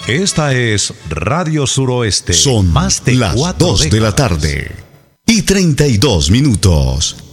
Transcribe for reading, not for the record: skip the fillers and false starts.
Esta es Radio Suroeste. Son más de las 4 2 de la tarde y 32 minutos.